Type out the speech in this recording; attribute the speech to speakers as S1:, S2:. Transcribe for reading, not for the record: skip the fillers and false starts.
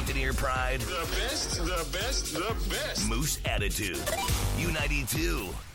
S1: Mountaineer pride.
S2: The best, the best, the best.
S1: Moose attitude. U92.